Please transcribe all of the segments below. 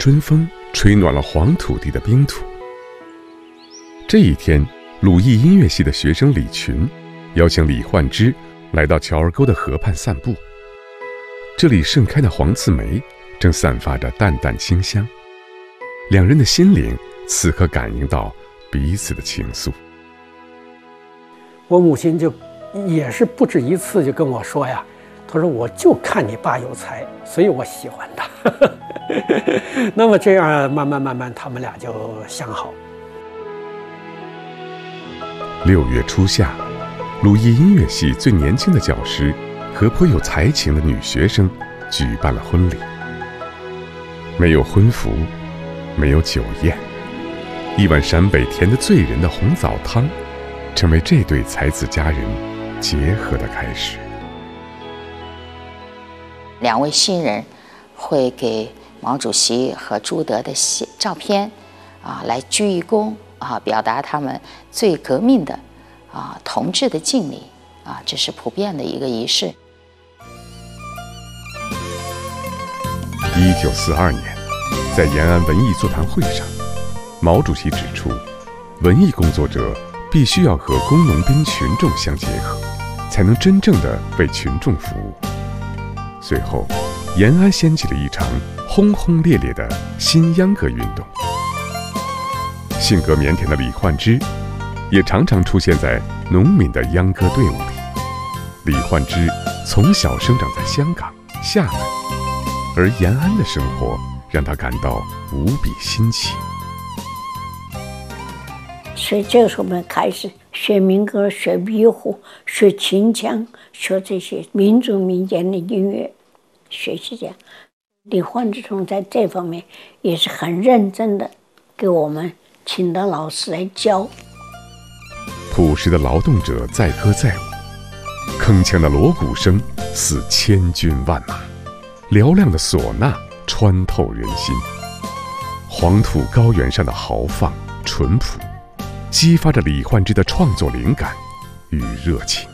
春风吹暖了黄土地的冰土。这一天，鲁艺音乐系的学生李群邀请李焕之来到乔儿沟的河畔散步。这里盛开的黄刺梅正散发着淡淡清香，两人的心灵此刻感应到彼此的情愫。 我母亲就也是不止一次就跟我说呀，她说我就看你爸有才，所以我喜欢他。那么这样慢慢他们俩就相好。 6月初夏，鲁艺音乐系最年轻的教师和颇有才情的女学生举办了婚礼。没有婚服，没有酒宴，一碗陕北甜得醉人的红枣汤成为这对才子佳人结合的开始。 两位新人会给毛主席和朱德的照片来鞠一躬表达他们最革命的同志的敬礼这是普遍的一个仪式。 1942年，在延安文艺座谈会上，毛主席指出，文艺工作者必须要和工农兵群众相结合，才能真正的为群众服务。随后，延安掀起了一场轰轰烈烈的新秧歌运动。性格腼腆的李焕之也常常出现在农民的秧歌队伍里。李焕之从小生长在香港、厦门，而延安的生活让他感到无比新奇。 所以这个时候我们开始学民歌、学琵琶、学秦腔、学这些民族民间的音乐，学习这样。李焕之从在这方面也是很认真的，给我们请到老师来教。 朴实的劳动者载歌载舞，铿锵的锣鼓声似千军万马，嘹亮的唢呐穿透人心。黄土高原上的豪放淳朴，激发着李焕之的创作灵感与热情。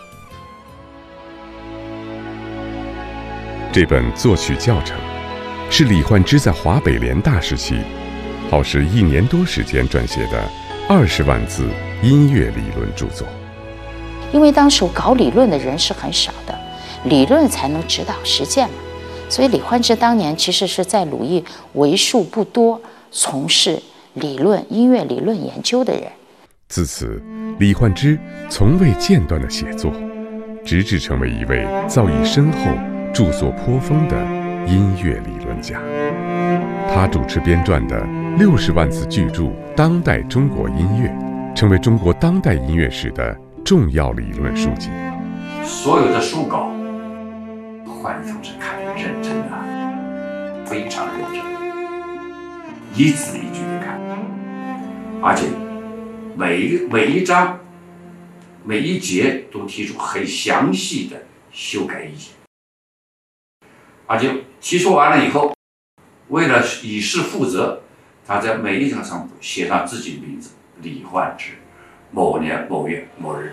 这本作曲教程是李焕之在华北联大时期耗时1年多时间撰写的20万字音乐理论著作。 因为当时搞理论的人是很少的，理论才能指导实践嘛，所以李焕之当年其实是在鲁艺为数不多从事理论、音乐理论研究的人。 自此，李焕之从未间断的写作，直至成为一位造诣深厚、著作颇丰的音乐理论家。他主持编撰的60万字巨著《当代中国音乐》，成为中国当代音乐史的重要理论书籍。 所有的书稿，焕同志看得认真的，非常认真，一字一句的看，而且每一章、每一节都提出很详细的修改意见，而且提出完了以后，为了以示负责，他在每一章上写上自己的名字：李焕之，某年某月某日。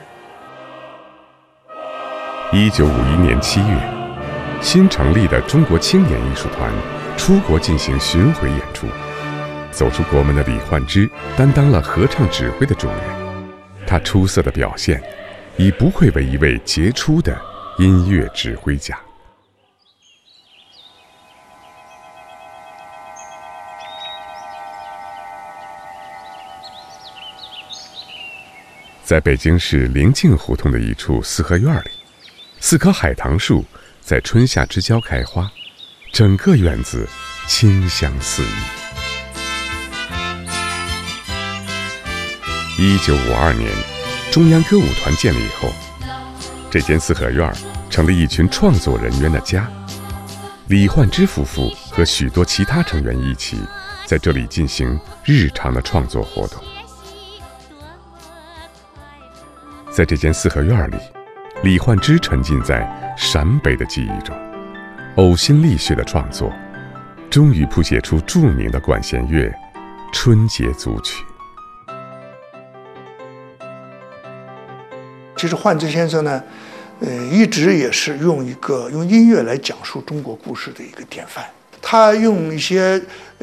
1951年7月，新成立的中国青年艺术团出国进行巡回演出。走出国门的李焕之担当了合唱指挥的重任，他出色的表现已不愧为一位杰出的音乐指挥家。在北京市临近胡同的一处四合院里，4棵海棠树在春夏之交开花，整个院子清香四溢。1952年，中央歌舞团建立以后，这间四合院成了一群创作人员的家。李焕之夫妇和许多其他成员一起在这里进行日常的创作活动。在这间四合院里，李焕之沉浸在陕北的记忆中，呕心沥血的创作，终于谱写出著名的管弦乐《春节组曲》。 其实焕之先生呢，一直也是用音乐来讲述中国故事的一个典范。他用一些